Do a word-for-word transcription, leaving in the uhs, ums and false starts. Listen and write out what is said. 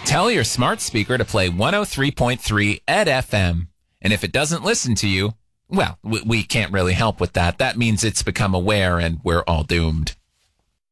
Tell your smart speaker to play one oh three point three Ed F M. And if it doesn't listen to you, well, we, we can't really help with that. That means it's become aware and we're all doomed.